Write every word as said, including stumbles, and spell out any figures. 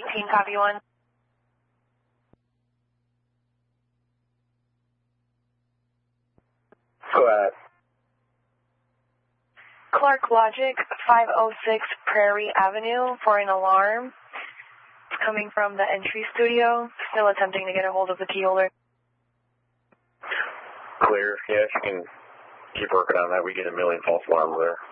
Team copy one. Go ahead. Clark Logic, five oh six Prairie Avenue for an alarm. It's coming from the entry studio. Still attempting to get a hold of the key holder. Clear. Yeah, if you can keep working on that, we get a million false alarms there.